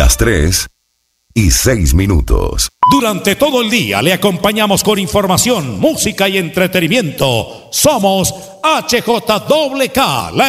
las 3:06. Durante todo el día le acompañamos con información, música y entretenimiento. Somos HJWK,